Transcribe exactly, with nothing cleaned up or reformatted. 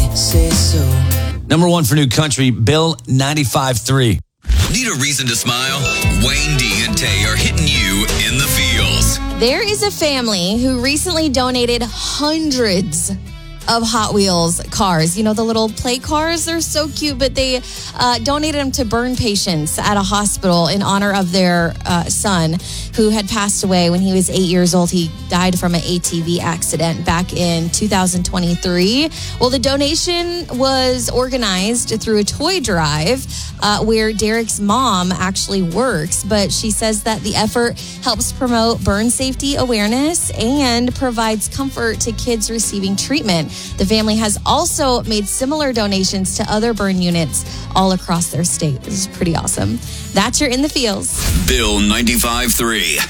say so. Number one for new country, Bill ninety-five three. Need a reason to smile? Wayne D and Tay are hitting you in the feels. There is a family who recently donated hundreds of Hot Wheels cars. You know, the little play cars, they're so cute, but they uh, donated them to burn patients at a hospital in honor of their uh, son who had passed away when he was eight years old. He died from an A T V accident back in two thousand twenty-three. Well, the donation was organized through a toy drive uh, where Derek's mom actually works, but she says that the effort helps promote burn safety awareness and provides comfort to kids receiving treatment. The family has also made similar donations to other burn units all across their state. This is pretty awesome. That's your In the Feels. Bill ninety-five three.